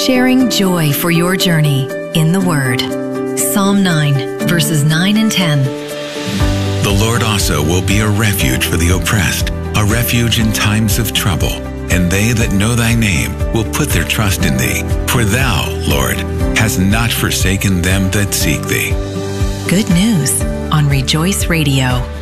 sharing joy for your journey in the Word. Psalm 9, verses 9 and 10. The Lord also will be a refuge for the oppressed, a refuge in times of trouble. And they that know thy name will put their trust in thee. For thou, Lord, hast not forsaken them that seek thee. Good news on Rejoice Radio.